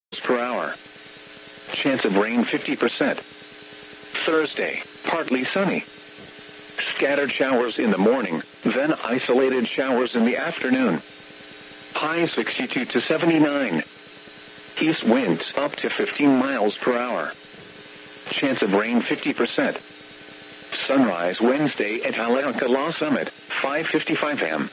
per hour. Chance of rain 50%. Thursday, partly sunny. Scattered showers in the morning, then isolated showers in the afternoon. High 62 to 79. East winds up to 15 miles per hour. Chance of rain 50%. Sunrise Wednesday at Haleakala Summit, 5:55 a.m.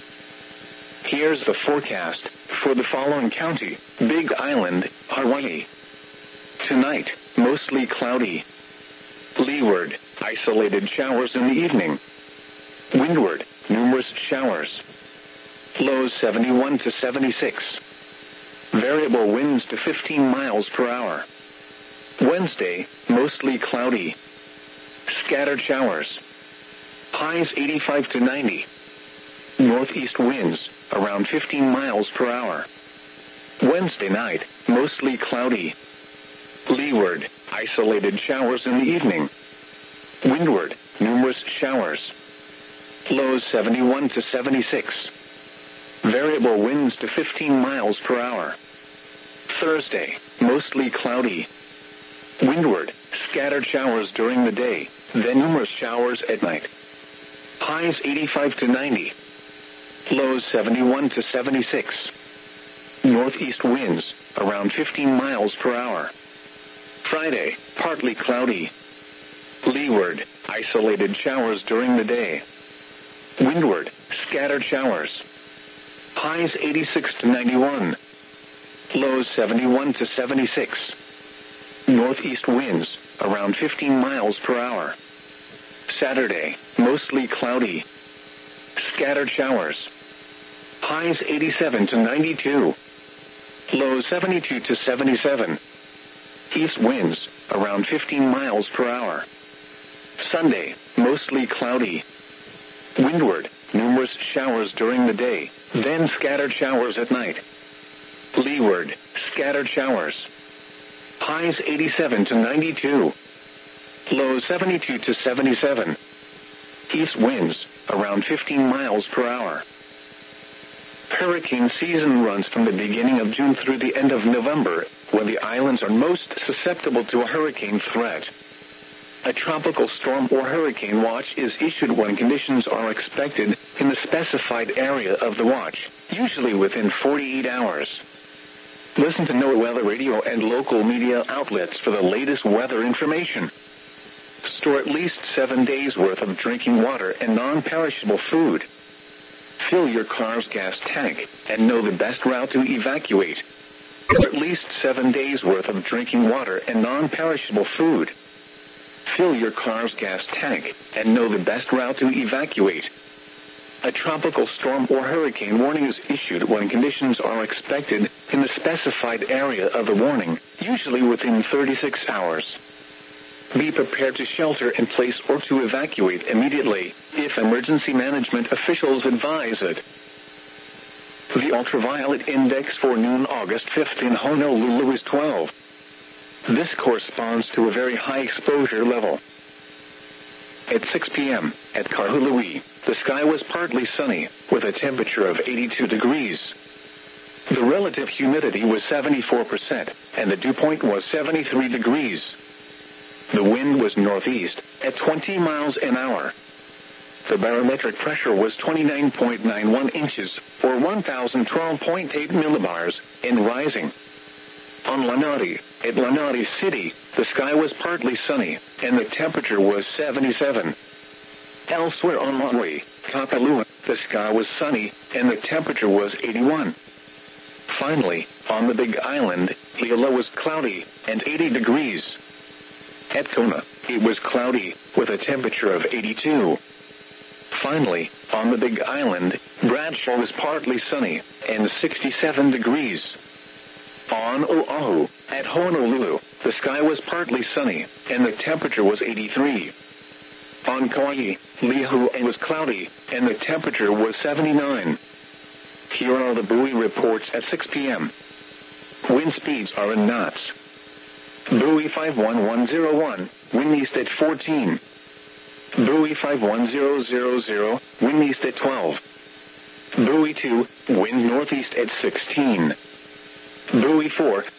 Here's the forecast for the following county: Big Island, Hawaii. Tonight, mostly cloudy. Leeward, isolated showers in the evening. Windward, numerous showers. Lows 71 to 76. Variable winds to 15 miles per hour. Wednesday, mostly cloudy. Scattered showers. Highs 85 to 90. Northeast winds, around 15 miles per hour. Wednesday night, mostly cloudy. Leeward, isolated showers in the evening. Windward, numerous showers. Lows 71 to 76. Variable winds to 15 miles per hour. Thursday, mostly cloudy. Windward, scattered showers during the day, then numerous showers at night. Highs 85 to 90. Lows 71 to 76. Northeast winds, around 15 miles per hour. Friday, partly cloudy. Leeward, isolated showers during the day. Windward, scattered showers. Highs 86 to 91. Lows 71 to 76. Northeast winds, around 15 miles per hour. Saturday, mostly cloudy. Scattered showers. Highs 87 to 92. Lows 72 to 77. East winds, around 15 miles per hour. Sunday, mostly cloudy. Windward, numerous showers during the day, then scattered showers at night. Leeward, scattered showers. Highs 87 to 92. Lows 72 to 77. East winds, around 15 miles per hour. Hurricane season runs from the beginning of June through the end of November, when the islands are most susceptible to a hurricane threat. A tropical storm or hurricane watch is issued when conditions are expected in the specified area of the watch, usually within 48 hours. Listen to NOAA Weather Radio and local media outlets for the latest weather information. Store at least 7 days' worth of drinking water and non-perishable food. Fill your car's gas tank and know the best route to evacuate. Store at least 7 days' worth of drinking water and non-perishable food. Fill your car's gas tank and know the best route to evacuate. A tropical storm or hurricane warning is issued when conditions are expected in the specified area of the warning, usually within 36 hours. Be prepared to shelter in place or to evacuate immediately, if emergency management officials advise it. The ultraviolet index for noon August 5th in Honolulu is 12. This corresponds to a very high exposure level. At 6 p.m., at Kahului, the sky was partly sunny, with a temperature of 82 degrees. The relative humidity was 74%, and the dew point was 73 degrees. The wind was northeast, at 20 miles an hour. The barometric pressure was 29.91 inches, or 1,012.8 millibars, and rising. On Lanai, at Lanai City, the sky was partly sunny, and the temperature was 77. Elsewhere on Maui, Kapalua, the sky was sunny, and the temperature was 81. Finally, on the Big Island, Liala was cloudy, and 80 degrees. At Kona, it was cloudy, with a temperature of 82. Finally, on the Big Island, Bradshaw was partly sunny, and 67 degrees. On Oahu, at Honolulu, the sky was partly sunny, and the temperature was 83. On Kauai, Lihue was cloudy, and the temperature was 79. Here are the buoy reports at 6 p.m. Wind speeds are in knots. Buoy 51101, wind east at 14. Buoy 51000, wind east at 12. Buoy 2, wind northeast at 16. Buoy 4,